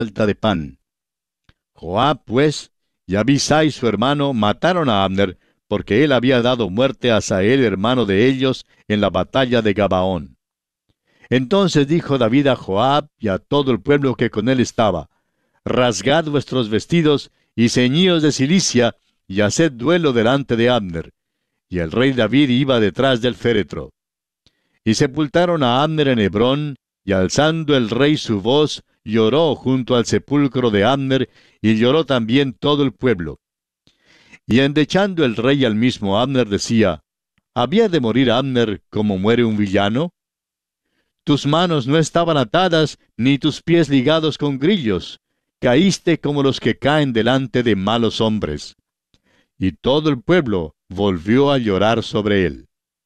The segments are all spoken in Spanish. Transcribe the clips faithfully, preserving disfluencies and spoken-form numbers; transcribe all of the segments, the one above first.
falta de pan. Joab, pues, y Abisai su hermano mataron a Abner, porque él había dado muerte a Asael, hermano de ellos, en la batalla de Gabaón. Entonces dijo David a Joab y a todo el pueblo que con él estaba: Rasgad vuestros vestidos y ceñíos de cilicia, y haced duelo delante de Abner. Y el rey David iba detrás del féretro. Y sepultaron a Abner en Hebrón, y alzando el rey su voz, lloró junto al sepulcro de Abner, y lloró también todo el pueblo. Y endechando el rey al mismo Abner decía: ¿Había de morir Abner como muere un villano? Tus manos no estaban atadas, ni tus pies ligados con grillos. Caíste como los que caen delante de malos hombres. Y todo el pueblo volvió a llorar sobre él.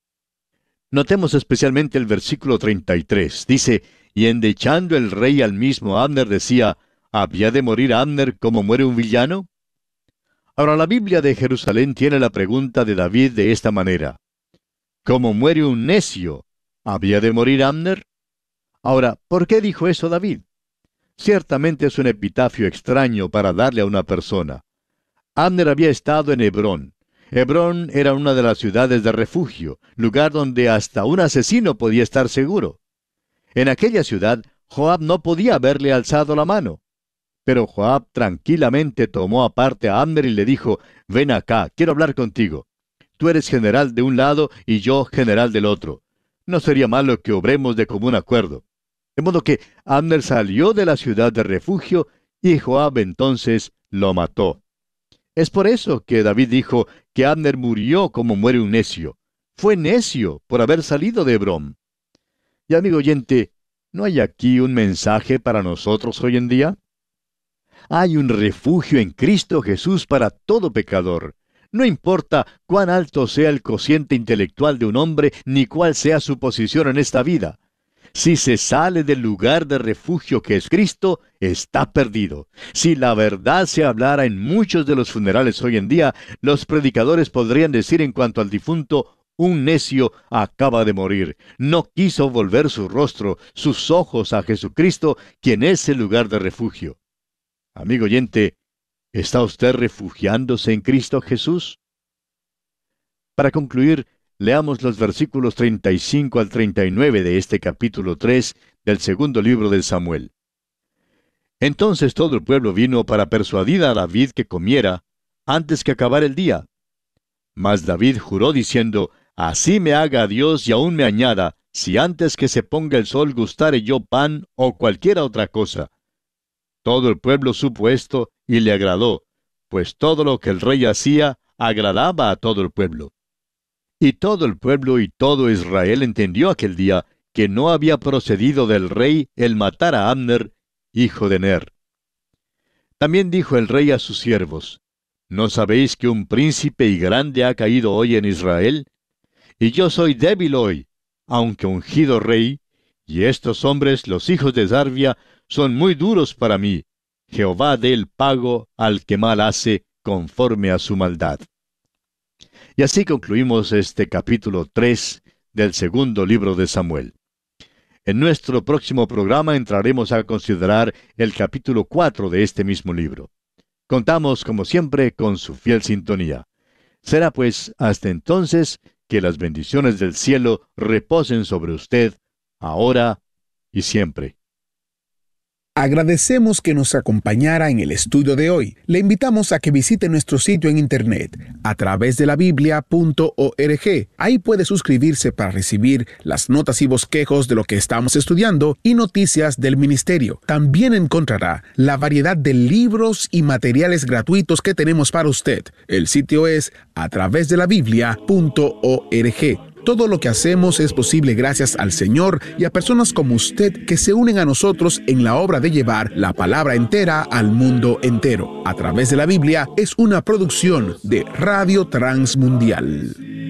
Notemos especialmente el versículo treinta y tres. Dice: Y endechando el rey al mismo Abner decía: ¿Había de morir Abner como muere un villano? Ahora la Biblia de Jerusalén tiene la pregunta de David de esta manera: ¿Cómo muere un necio? ¿Había de morir Abner? Ahora, ¿por qué dijo eso David? Ciertamente es un epitafio extraño para darle a una persona. Abner había estado en Hebrón. Hebrón era una de las ciudades de refugio, lugar donde hasta un asesino podía estar seguro. En aquella ciudad, Joab no podía haberle alzado la mano. Pero Joab tranquilamente tomó aparte a Abner y le dijo: Ven acá, quiero hablar contigo. Tú eres general de un lado y yo general del otro. No sería malo que obremos de común acuerdo. De modo que Abner salió de la ciudad de refugio y Joab entonces lo mató. Es por eso que David dijo que Abner murió como muere un necio. Fue necio por haber salido de Hebrón. Y amigo oyente, ¿no hay aquí un mensaje para nosotros hoy en día? Hay un refugio en Cristo Jesús para todo pecador. No importa cuán alto sea el cociente intelectual de un hombre, ni cuál sea su posición en esta vida. Si se sale del lugar de refugio que es Cristo, está perdido. Si la verdad se hablara en muchos de los funerales hoy en día, los predicadores podrían decir en cuanto al difunto: un necio acaba de morir. No quiso volver su rostro, sus ojos a Jesucristo, quien es el lugar de refugio. Amigo oyente, ¿está usted refugiándose en Cristo Jesús? Para concluir, leamos los versículos treinta y cinco al treinta y nueve de este capítulo tres del segundo libro de Samuel. Entonces todo el pueblo vino para persuadir a David que comiera antes que acabara el día. Mas David juró diciendo: Así me haga Dios y aún me añada, si antes que se ponga el sol gustare yo pan o cualquiera otra cosa. Todo el pueblo supo esto y le agradó, pues todo lo que el rey hacía agradaba a todo el pueblo. Y todo el pueblo y todo Israel entendió aquel día que no había procedido del rey el matar a Abner, hijo de Ner. También dijo el rey a sus siervos: ¿No sabéis que un príncipe y grande ha caído hoy en Israel? Y yo soy débil hoy, aunque ungido rey, y estos hombres, los hijos de Sarvia, son muy duros para mí. Jehová dé el pago al que mal hace, conforme a su maldad. Y así concluimos este capítulo tres del segundo libro de Samuel. En nuestro próximo programa entraremos a considerar el capítulo cuatro de este mismo libro. Contamos, como siempre, con su fiel sintonía. Será pues hasta entonces que las bendiciones del cielo reposen sobre usted, ahora y siempre. Agradecemos que nos acompañara en el estudio de hoy. Le invitamos a que visite nuestro sitio en internet a través de la biblia punto org. Ahí puede suscribirse para recibir las notas y bosquejos de lo que estamos estudiando y noticias del ministerio. También encontrará la variedad de libros y materiales gratuitos que tenemos para usted. El sitio es a través de la biblia punto org. Todo lo que hacemos es posible gracias al Señor y a personas como usted que se unen a nosotros en la obra de llevar la palabra entera al mundo entero. A través de la Biblia es una producción de Radio Transmundial.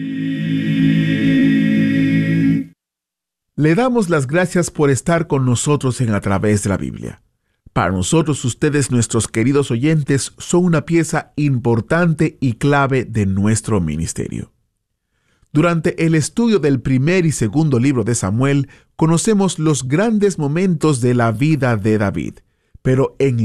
Le damos las gracias por estar con nosotros en A Través de la Biblia. Para nosotros, ustedes, nuestros queridos oyentes, son una pieza importante y clave de nuestro ministerio. Durante el estudio del primer y segundo libro de Samuel, conocemos los grandes momentos de la vida de David. pero en